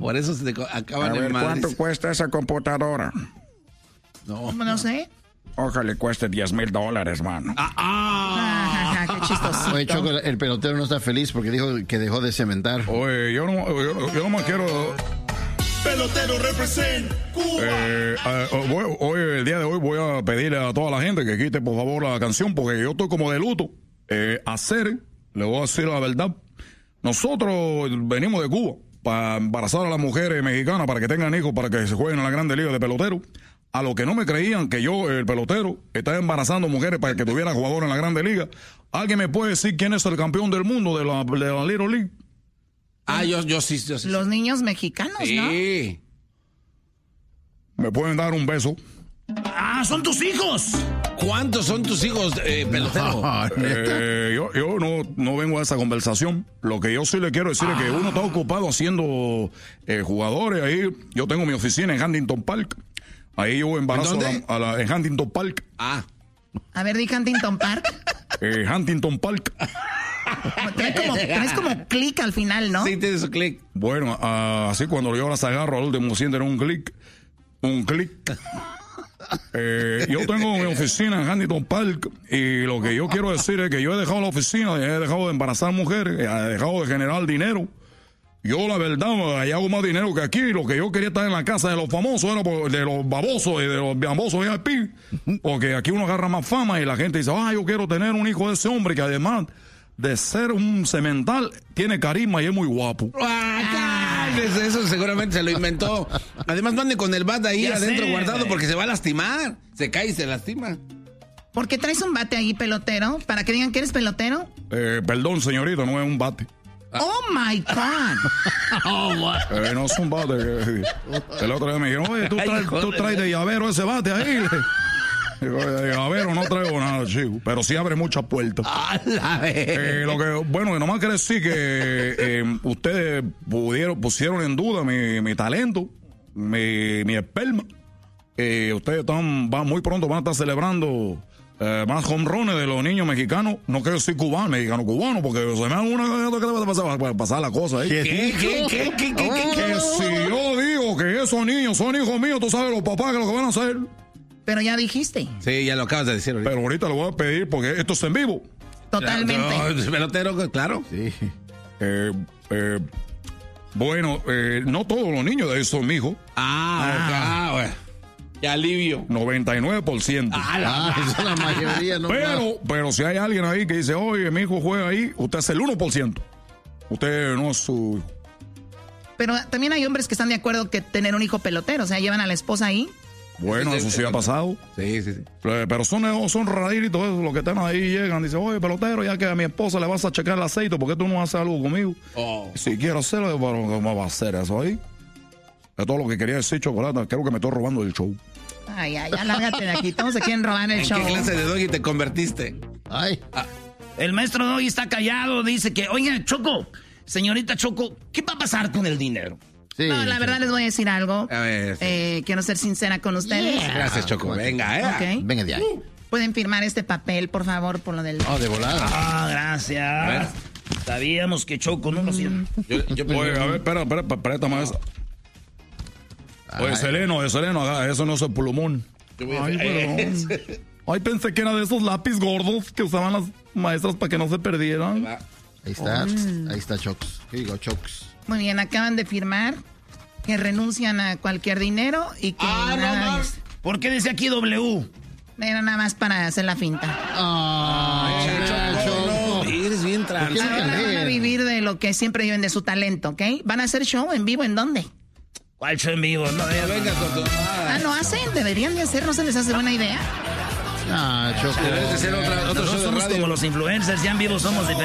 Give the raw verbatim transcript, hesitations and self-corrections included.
Por eso se te acaban A ver, en Madrid. ¿cuánto cuesta esa computadora? No, no sé. Ojalá cueste diez mil dólares, mano. Ah, ah. Qué chistoso. Oye, Choco, el pelotero no está feliz porque dijo que dejó de cementar. Oye, yo no, yo, yo no me quiero... Pelotero represent Cuba. Eh, eh, voy- hoy, el día de hoy voy a pedirle a toda la gente que quite por favor la canción porque yo estoy como de luto. Eh, hacer, le voy a decir la verdad, nosotros venimos de Cuba para embarazar a las mujeres mexicanas para que tengan hijos, para que se jueguen en la Grande Liga de pelotero. A los que no me creían que yo, el pelotero, estaba embarazando mujeres para que tuviera jugadores en la Grande Liga. ¿Alguien me puede decir quién es el campeón del mundo de la, de la Little League? Ah, yo, yo sí, yo sí. Los niños mexicanos, Sí. ¿Me pueden dar un beso? ¡Ah, son tus hijos! ¿Cuántos son tus hijos, eh, pelotero? Eh, yo yo no, no vengo a esa conversación. Lo que yo sí le quiero decir es que uno está ocupado haciendo eh, jugadores. Ahí yo tengo mi oficina en Huntington Park. Ahí yo embarazo ¿En a dónde? la- a la- en Huntington Park. Ah. ¿no? A ver, di Huntington Park. Eh, Huntington Park. Traes como, traes como clic al final, ¿no? Sí, tiene su clic. Bueno, ah, así cuando yo las agarro al último sienten un clic. Un clic. Eh, yo tengo mi oficina en Huntington Park y lo que yo quiero decir es que yo he dejado la oficina, he dejado de embarazar mujeres, he dejado de generar dinero. Yo la verdad, ahí hago más dinero que aquí. Lo que yo quería estar en la casa de los famosos era por- de los babosos y de los babosos V I P. Porque aquí uno agarra más fama y la gente dice, ah, yo quiero tener un hijo de ese hombre que además de ser un cemental, tiene carisma y es muy guapo. Ah, cálmese, eso seguramente se lo inventó. Además, mande con el bat ahí Ya adentro sé. guardado porque se va a lastimar. Se cae y se lastima. ¿Por qué traes un bate ahí, pelotero? ¿Para que digan que eres pelotero? Eh, perdón, señorita, no es un bate. Oh my God. Eh, no es un bate. eh, El otro día me dijeron, oye, tú traes, tú traes de llavero ese bate ahí. Digo, de llavero no traigo nada, chico. Pero sí abre muchas puertas. A la vez. Eh, lo que, bueno, nomás quiere decir que eh, ustedes pudieron, pusieron en duda mi, mi talento, mi, mi esperma. Eh, ustedes están, van, muy pronto van a estar celebrando eh, más home runs de los niños mexicanos. No quiero decir cubano, mexicano, cubano, porque se me da una que va a pasar, va a pasar la cosa ahí. ¿Qué, qué, qué, qué, qué, qué, qué? Que si yo digo que esos niños son hijos míos, tú sabes los papás que lo que van a hacer. Pero ya dijiste. Sí, ya lo acabas de decir ahorita. Pero ahorita le voy a pedir porque esto es en vivo. Totalmente. No, pelotero, claro. Sí. Eh, eh, bueno, eh, no todos los niños de ahí son mi hijo. Ah, ah, bueno. Qué alivio. noventa y nueve por ciento. Ah, la- Ah, esa es la mayoría, ¿no? Pero, pero si hay alguien ahí que dice, oye, mi hijo juega ahí, usted es el uno por ciento. Usted no es su hijo. Pero también hay hombres que están de acuerdo que tener un hijo pelotero. O sea, llevan a la esposa ahí. Bueno, Sí, sí, eso sí, sí ha sí. pasado. Sí, sí, sí. Eh, Pero son, son raritos esos, los que están ahí llegan, dicen, oye, pelotero, ya que a mi esposa le vas a checar el aceite, ¿por qué tú no haces algo conmigo? Oh. Si quiero hacerlo, pero ¿cómo va a hacer eso ahí? Es todo lo que quería decir, Chocolata. Creo que me estoy robando el show. Ay, ay, ya lárgate de aquí. Todos se quieren robar el ¿En show. qué clase de doggy te convertiste? Ay, El maestro Doggy está callado, dice que, oiga, Choco, señorita Choco, ¿qué va a pasar con el dinero? sí. No, la verdad les voy a decir algo. A ver, sí. Eh, quiero ser sincera con ustedes. Gracias, Choco. Venga, eh. Ok. Venga de ahí. Pueden firmar este papel, por favor, por lo del... Oh, de volada. Ah, ver. gracias. Sabíamos que Choco no lo hacía. Yo, yo Oye, a ver, espera, espera, espera, préstame esa. Oye, Ay. Seleno, de Seleno, haga- eso no es el plumón. yo voy a- Ay, perdón. Ay, pensé que era de esos lápiz gordos que usaban las maestras para que no se perdieran. Va. Ahí está, ahí está Chocs. ¿Qué digo, Chocs? Muy bien, acaban de firmar que renuncian a cualquier dinero y que Ah, no nada más. es- ¿Por qué dice aquí W? era nada más para hacer la finta. Ay, Choco, no, eres bien ¿Por qué trans. no? Ahora van a leer. vivir de lo que siempre viven de su talento, ¿ok? ¿Van a hacer show en vivo en dónde? ¿Cuál show en vivo? No, ya Venga con tu... Ah, ¿no hacen? Deberían de hacer, ¿no se les hace buena idea? Ah, Choco. Debes de ser otra, otro Nosotros show de somos radio. como los influencers, ya en vivo somos diferentes.